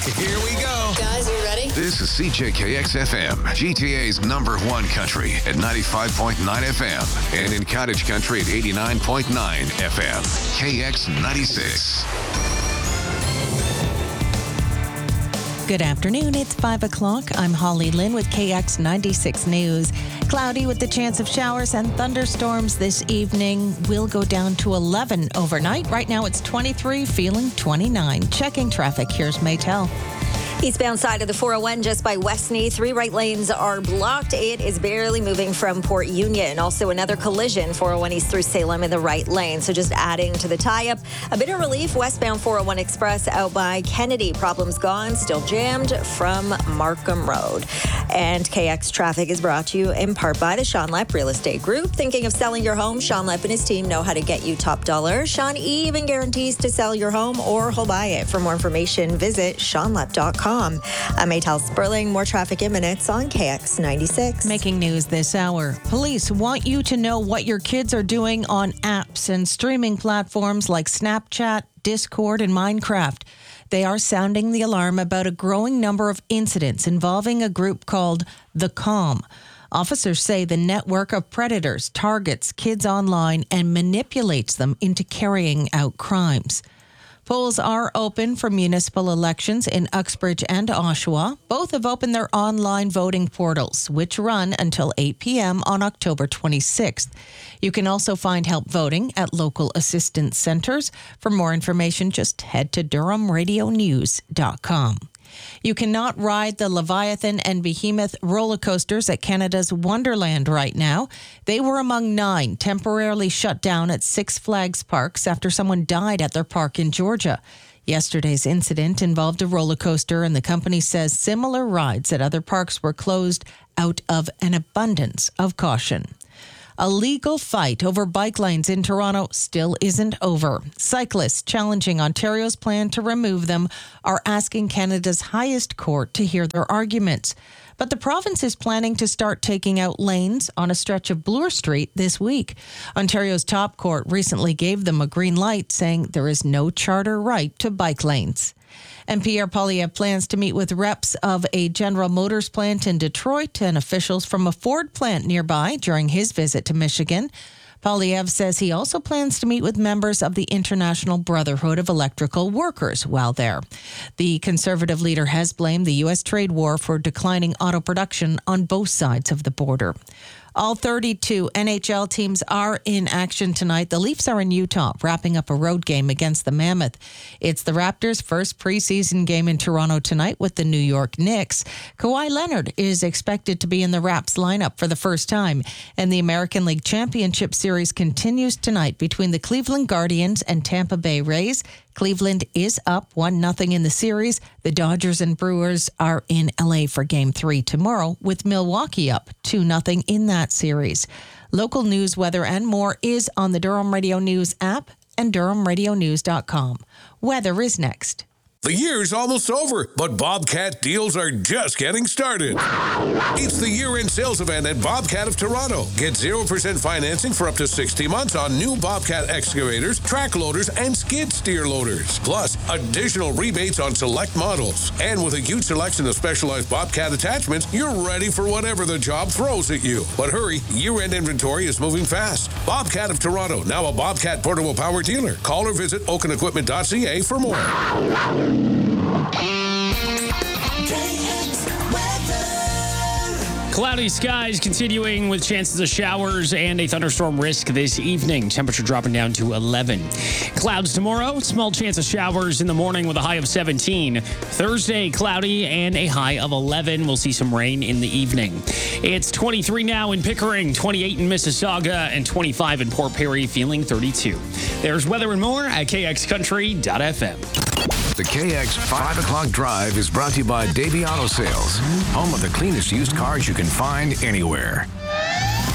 Here we go. Guys, you ready? This is CJKX-FM, GTA's #1 country at 95.9 FM and in Cottage Country at 89.9 FM. KX96. Good afternoon. It's 5 o'clock. I'm Holly Lynn with KX96 News. Cloudy with the chance of showers and thunderstorms this evening. Will go down to 11 overnight. Right now it's 23, feeling 29. Checking traffic. Here's Maytel. Eastbound side of the 401 just by Westney. 3 right lanes are blocked. It is barely moving from Port Union. Also another collision, 401 East through Salem in the right lane. So just adding to the tie-up. A bit of relief westbound 401 Express out by Kennedy. Problems gone, still jammed from Markham Road. And KX Traffic is brought to you in part by the Sean Lepp Real Estate Group. Thinking of selling your home? Sean Lepp and his team know how to get you top dollar. Sean even guarantees to sell your home or he'll buy it. For more information, visit SeanLepp.com. I'm Maytel Sperling. More traffic in minutes on KX96. Making news this hour. Police want you to know what your kids are doing on apps and streaming platforms like Snapchat, Discord, and Minecraft. They are sounding the alarm about a growing number of incidents involving a group called The Calm. Officers say the network of predators targets kids online and manipulates them into carrying out crimes. Polls are open for municipal elections in Uxbridge and Oshawa. Both have opened their online voting portals, which run until 8 p.m. on October 26th. You can also find help voting at local assistance centres. For more information, just head to DurhamRadioNews.com. You cannot ride the Leviathan and Behemoth roller coasters at Canada's Wonderland right now. They were among 9 temporarily shut down at Six Flags parks after someone died at their park in Georgia. Yesterday's incident involved a roller coaster, and the company says similar rides at other parks were closed out of an abundance of caution. A legal fight over bike lanes in Toronto still isn't over. Cyclists challenging Ontario's plan to remove them are asking Canada's highest court to hear their arguments. But the province is planning to start taking out lanes on a stretch of Bloor Street this week. Ontario's top court recently gave them a green light, saying there is no charter right to bike lanes. And Pierre Poilievre plans to meet with reps of a General Motors plant in Detroit and officials from a Ford plant nearby during his visit to Michigan. Poilievre says he also plans to meet with members of the International Brotherhood of Electrical Workers while there. The Conservative leader has blamed the U.S. trade war for declining auto production on both sides of the border. All 32 NHL teams are in action tonight. The Leafs are in Utah, wrapping up a road game against the Mammoth. It's the Raptors' first preseason game in Toronto tonight with the New York Knicks. Kawhi Leonard is expected to be in the Raps lineup for the first time. And the American League Championship Series continues tonight between the Cleveland Guardians and Tampa Bay Rays. Cleveland is up 1-0 in the series. The Dodgers and Brewers are in LA for Game 3 tomorrow, with Milwaukee up 2-0 in that series. Local news, weather, and more is on the Durham Radio News app and DurhamRadioNews.com. Weather is next. The year's almost over, but Bobcat deals are just getting started. It's the year-end sales event at Bobcat of Toronto. Get 0% financing for up to 60 months on new Bobcat excavators, track loaders, and skid steer loaders. Plus, additional rebates on select models. And with a huge selection of specialized Bobcat attachments, you're ready for whatever the job throws at you. But hurry, year-end inventory is moving fast. Bobcat of Toronto, now a Bobcat portable power dealer. Call or visit oakenequipment.ca for more. Cloudy skies continuing with chances of showers and a thunderstorm risk this evening. Temperature dropping down to 11. Clouds tomorrow. Small chance of showers in the morning with a high of 17. Thursday, cloudy and a high of 11. We'll see some rain in the evening. It's 23 now in Pickering, 28 in Mississauga, and 25 in Port Perry, feeling 32. There's weather and more at kxcountry.fm. The KX 5 o'clock drive is brought to you by Davey Auto Sales, home of the cleanest used cars you can find anywhere.